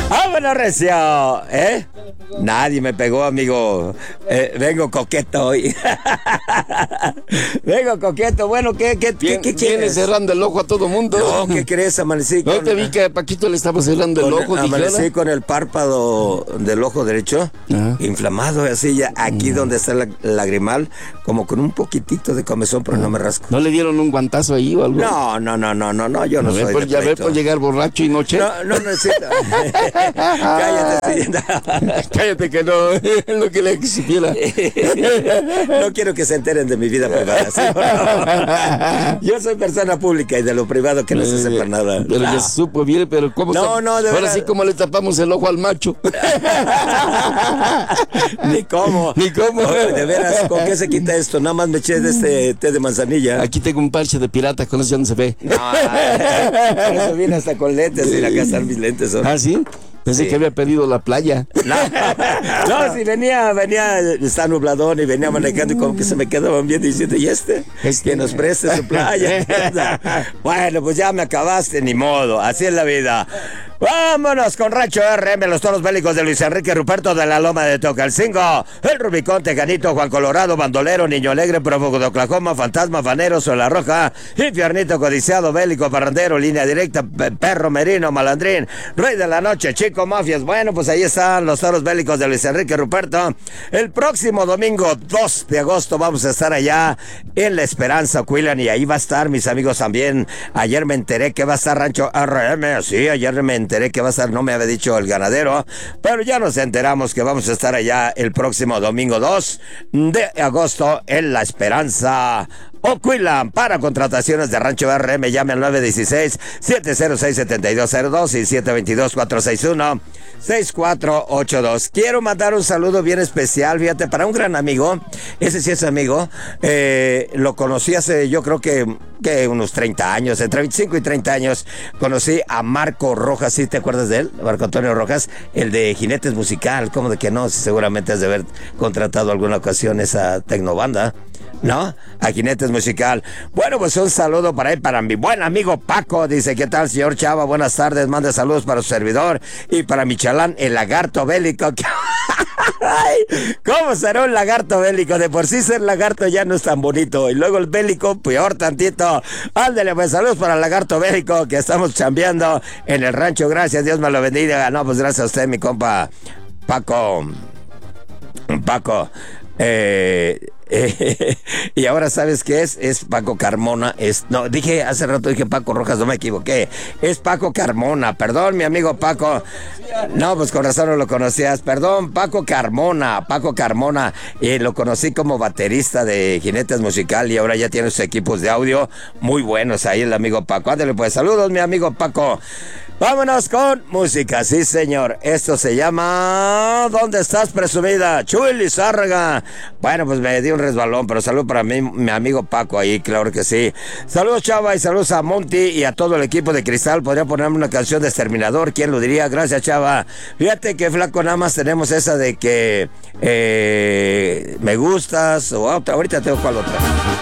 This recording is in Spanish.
¡Vámonos, recio! Nadie me pegó, amigo. Vengo coqueto hoy. Vengo coqueto. Bueno, ¿qué ¿Vienes cerrando el ojo a todo mundo? No, ¿qué crees? Amanecí con... No te vi que a Paquito le estaba cerrando el ojo. Amanecí con el párpado del ojo derecho inflamado, así ya aquí donde está el lagrimal, como con un poquitito de comezón, pero no me rasco. ¿No le dieron un guantazo ahí o algo? No, yo no soy ya ve por llegar borracho y noche. No necesito. Cállate, cállate que no, es lo que le exigiera. No quiero que se enteren de mi vida privada, ¿sí? Yo soy persona pública y de lo privado que no se sepa nada. Pero ya se supo bien, pero ¿cómo? De ahora verdad. Sí, como le tapamos el ojo al macho. Ni cómo. Oye, de veras, ¿con qué se quita esto? Nada más me eché de este té de manzanilla. Aquí tengo un parche de pirata, con eso ya no se ve. Por eso vine hasta con lentes. Mira, acá están mis lentes. ¿Ah, sí? Pensé que había pedido la playa. No, si venía, está nubladón y venía manejando y como que se me quedaban viendo diciendo, ¿y que nos preste su playa? Bueno, pues ya me acabaste, ni modo, así es la vida. Vámonos con Rancho RM, los toros bélicos de Luis Enrique Ruperto de la Loma de Tocalcingo, el Rubicón, Tejanito, Juan Colorado, Bandolero, Niño Alegre, Prófugo de Oklahoma, Fantasma, Fanero, Sola Roja, Infiernito, Codiciado, Bélico, Parrandero, Línea Directa, Perro Merino, Malandrín, Rey de la Noche, Chico Mafias. Bueno, pues ahí están los toros bélicos de Luis Enrique Ruperto. El próximo domingo 2 de agosto vamos a estar allá en La Esperanza, Ocotlán, y ahí va a estar mis amigos también. Ayer me enteré que va a estar Rancho RM, sí, ayer me enteré que va a estar, no me había dicho el ganadero, pero ya nos enteramos que vamos a estar allá el próximo domingo 2 de agosto en La Esperanza, Ocotlán. Para contrataciones de Rancho RM, llame al 916-706-7202 y 722-461-6482. Quiero mandar un saludo bien especial, fíjate, para un gran amigo. Ese sí es amigo. Lo conocí hace, yo creo que unos 30 años, entre 25 y 30 años. Conocí a Marco Rojas, ¿sí te acuerdas de él? Marco Antonio Rojas, el de Jinetes Musical. ¿Cómo de que no? Seguramente has de haber contratado alguna ocasión esa tecnobanda, ¿no? A Jinetes Musical. Bueno, pues un saludo para él, para mi buen amigo Paco. Dice, ¿qué tal, señor Chava? Buenas tardes, manda saludos para su servidor y para mi chalán, el lagarto bélico. ¿Cómo será un lagarto bélico? De por sí ser lagarto ya no es tan bonito, y luego el bélico, peor tantito. Ándale, pues saludos para el lagarto bélico, que estamos chambeando en el rancho. Gracias, Dios me lo bendiga. No, pues gracias a usted, mi compa Paco. Y ahora, ¿sabes qué es? Es Paco Carmona. No, dije hace rato, dije Paco Rojas, no me equivoqué. Es Paco Carmona, perdón, mi amigo Paco. No, pues con razón no lo conocías. Perdón, Paco Carmona. Lo conocí como baterista de Jinetes Musical y ahora ya tiene sus equipos de audio muy buenos. Ahí el amigo Paco. Ándale, pues, saludos, mi amigo Paco. Vámonos con música, sí señor. Esto se llama ¿Dónde estás, presumida? Chuy Lizárraga. Bueno, pues me di un resbalón, pero salud para mí, mi amigo Paco ahí, claro que sí. Saludos, Chava, y saludos a Monty y a todo el equipo de Cristal. Podría ponerme una canción de Exterminador, ¿quién lo diría? Gracias, Chava. Fíjate que, flaco, nada más tenemos esa de que me gustas, o otra, ahorita tengo cuál otra.